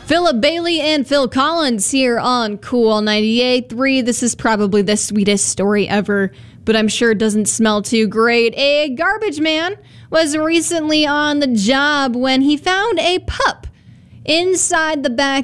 Philip Bailey and Phil Collins here on Cool 98.3. This is probably the sweetest story ever, but I'm sure it doesn't smell too great. A garbage man was recently on the job when he found a pup inside the back